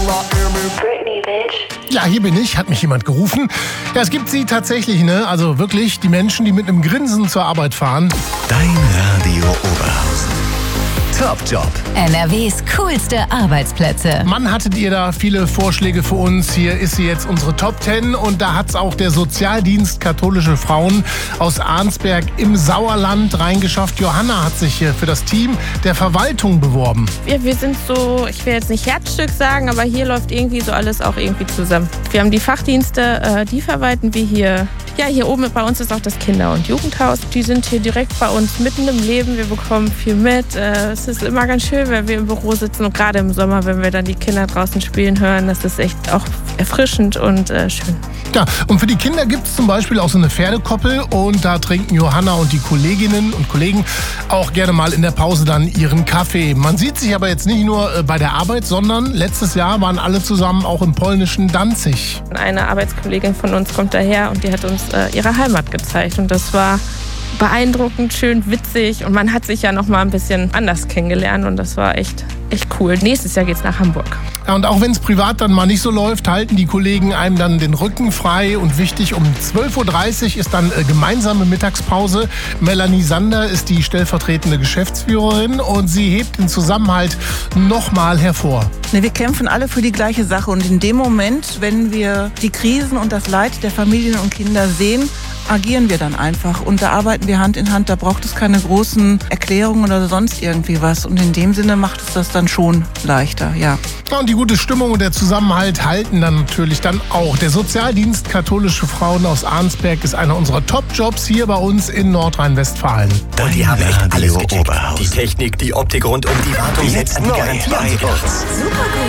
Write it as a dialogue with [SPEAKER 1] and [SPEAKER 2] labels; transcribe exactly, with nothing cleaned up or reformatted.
[SPEAKER 1] Britney, bitch.
[SPEAKER 2] Ja, hier bin ich, hat mich jemand gerufen. Ja, es gibt sie tatsächlich, ne? Also wirklich, die Menschen, die mit einem Grinsen zur Arbeit fahren.
[SPEAKER 3] Dein Radio Oberhausen. Top Job.
[SPEAKER 4] N R Ws coolste Arbeitsplätze.
[SPEAKER 2] Mann, hattet ihr da viele Vorschläge für uns? Hier ist sie jetzt unsere Top Ten und da hat's auch der Sozialdienst Katholische Frauen aus Arnsberg im Sauerland reingeschafft. Johanna hat sich hier für das Team der Verwaltung beworben.
[SPEAKER 5] Wir, wir sind so, ich will jetzt nicht Herzstück sagen, aber hier läuft irgendwie so alles auch irgendwie zusammen. Wir haben die Fachdienste, die verwalten wir hier. Ja, hier oben bei uns ist auch das Kinder- und Jugendhaus. Die sind hier direkt bei uns mitten im Leben. Wir bekommen viel mit. Es ist immer ganz schön, wenn wir im Büro sitzen und gerade im Sommer, wenn wir dann die Kinder draußen spielen hören. Das ist echt auch erfrischend und äh, schön.
[SPEAKER 2] Ja, und für die Kinder gibt es zum Beispiel auch so eine Pferdekoppel und da trinken Johanna und die Kolleginnen und Kollegen auch gerne mal in der Pause dann ihren Kaffee. Man sieht sich aber jetzt nicht nur bei der Arbeit, sondern letztes Jahr waren alle zusammen auch im polnischen Danzig.
[SPEAKER 5] Eine Arbeitskollegin von uns kommt daher und die hat uns äh, ihre Heimat gezeigt und das war beeindruckend, schön, witzig und man hat sich ja noch mal ein bisschen anders kennengelernt und das war echt, echt cool. Nächstes Jahr geht's nach Hamburg.
[SPEAKER 2] Ja, und auch wenn es privat dann mal nicht so läuft, halten die Kollegen einem dann den Rücken frei und wichtig, um zwölf Uhr dreißig ist dann äh, gemeinsame Mittagspause. Melanie Sander ist die stellvertretende Geschäftsführerin und sie hebt den Zusammenhalt noch mal hervor.
[SPEAKER 6] Ne, wir kämpfen alle für die gleiche Sache und in dem Moment, wenn wir die Krisen und das Leid der Familien und Kinder sehen, agieren wir dann einfach und da arbeiten wir Hand in Hand, da braucht es keine großen Erklärungen oder sonst irgendwie was und in dem Sinne macht es das dann schon leichter, ja.
[SPEAKER 2] Ja, und die gute Stimmung und der Zusammenhalt halten dann natürlich dann auch. Der Sozialdienst Katholische Frauen aus Arnsberg ist einer unserer Top-Jobs hier bei uns in Nordrhein-Westfalen.
[SPEAKER 3] Und die haben echt alles gecheckt. Die Technik, die Optik rund um die Wartung, jetzt neu bei uns.
[SPEAKER 4] Super cool.